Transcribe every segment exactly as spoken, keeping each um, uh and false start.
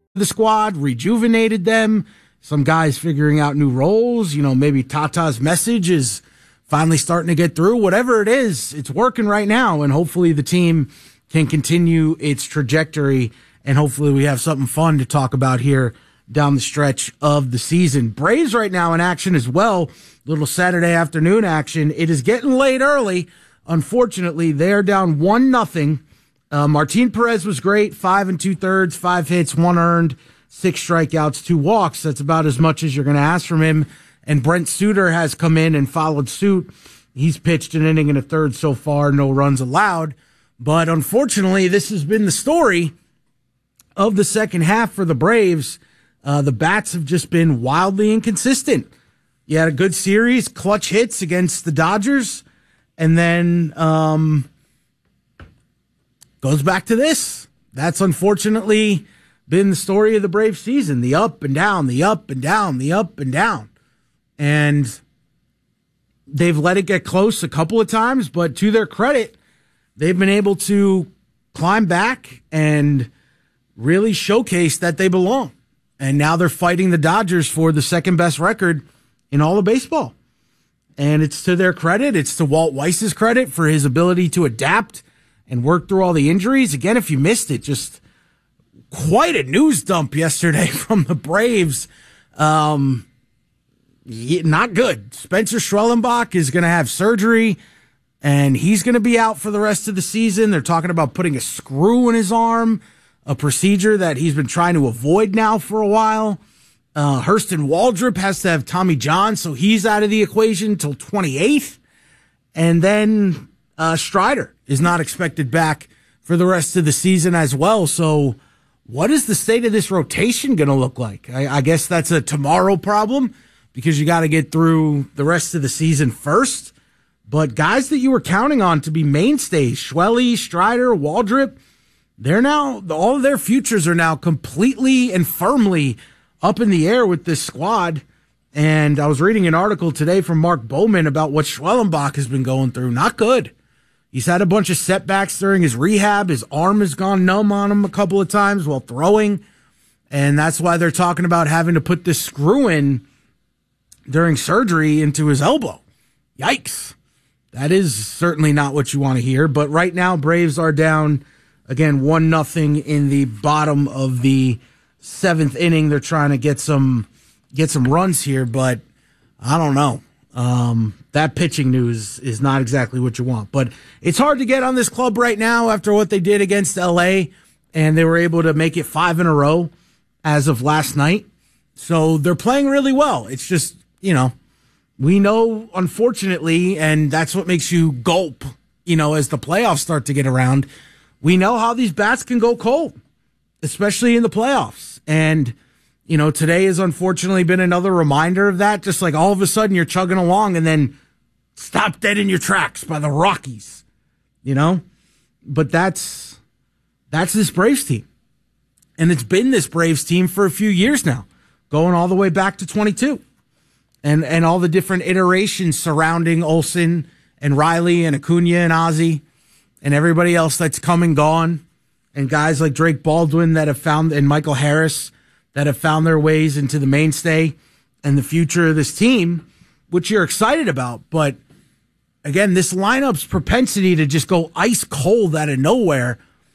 the squad, rejuvenated them. Some guys figuring out new roles. You know, maybe Tata's message is finally starting to get through. Whatever it is, it's working right now, and hopefully the team can continue its trajectory, and hopefully we have something fun to talk about here down the stretch of the season. Braves right now in action as well. Little Saturday afternoon action. It is getting late early. Unfortunately, they are down one nothing. Uh, Martin Perez was great. Five and two thirds, five hits, one earned, six strikeouts, two walks. That's about as much as you're going to ask from him. And Brent Suter has come in and followed suit. He's pitched an inning and a third so far, no runs allowed. But unfortunately, this has been the story of the second half for the Braves. Uh, the bats have just been wildly inconsistent. You had a good series, clutch hits against the Dodgers, and then um, goes back to this. That's unfortunately been the story of the Braves season, the up and down, the up and down, the up and down. And they've let it get close a couple of times, but to their credit, they've been able to climb back and really showcase that they belong. And now they're fighting the Dodgers for the second best record in all of baseball. And it's to their credit. It's to Walt Weiss's credit for his ability to adapt and work through all the injuries. Again, if you missed it, just quite a news dump yesterday from the Braves. Um, not good. Spencer Schwellenbach is going to have surgery, and he's going to be out for the rest of the season. They're talking about putting a screw in his arm, a procedure that he's been trying to avoid now for a while. Uh, Hurston Waldrop has to have Tommy John, so he's out of the equation until twenty-eighth. And then uh, Strider is not expected back for the rest of the season as well. So what is the state of this rotation going to look like? I, I guess that's a tomorrow problem because you got to get through the rest of the season first. But guys that you were counting on to be mainstays, Schwelly, Strider, Waldrop, they're now, all of their futures are now completely and firmly up in the air with this squad. And I was reading an article today from Mark Bowman about what Schwellenbach has been going through. Not good. He's had a bunch of setbacks during his rehab. His arm has gone numb on him a couple of times while throwing. And that's why they're talking about having to put this screw in during surgery into his elbow. Yikes. That is certainly not what you want to hear. But right now, Braves are down, again, one nothing in the bottom of the seventh inning. They're trying to get some get some runs here, but I don't know. Um, that pitching news is not exactly what you want. But it's hard to get on this club right now after what they did against L A, and they were able to make it five in a row as of last night. So they're playing really well. It's just, you know, we know, unfortunately, and that's what makes you gulp, you know, as the playoffs start to get around. We know how these bats can go cold, especially in the playoffs. And, you know, today has unfortunately been another reminder of that. Just like all of a sudden you're chugging along and then stop dead in your tracks by the Rockies, you know? But that's, that's this Braves team. And it's been this Braves team for a few years now, going all the way back to twenty-two. And, and all the different iterations surrounding Olsen and Riley and Acuna and Ozzie and everybody else that's come and gone. And guys like Drake Baldwin that have found, and Michael Harris that have found their ways into the mainstay and the future of this team, which you're excited about. But again, this lineup's propensity to just go ice cold out of nowhere,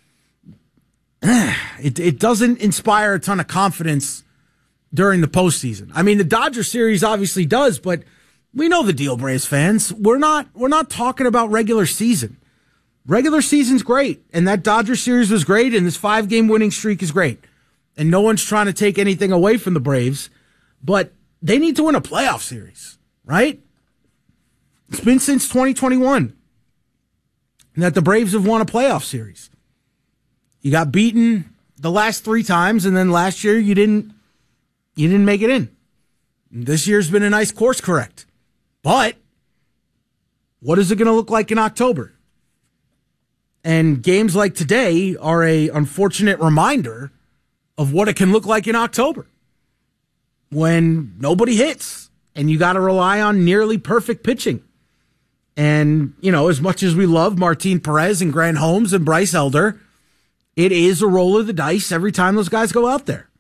it, it doesn't inspire a ton of confidence during the postseason. I mean, the Dodger series obviously does, but we know the deal, Braves fans. We're not, we're not talking about regular season. Regular season's great, and that Dodger series was great, and this five-game winning streak is great. And no one's trying to take anything away from the Braves, but they need to win a playoff series, right? It's been since twenty twenty-one that the Braves have won a playoff series. You got beaten the last three times, and then last year you didn't you didn't make it in. This year's been a nice course correct. But what is it going to look like in October? And games like today are a unfortunate reminder of what it can look like in October when nobody hits and you got to rely on nearly perfect pitching. And, you know, as much as we love Martin Perez and Grant Holmes and Bryce Elder, it is a roll of the dice every time those guys go out there.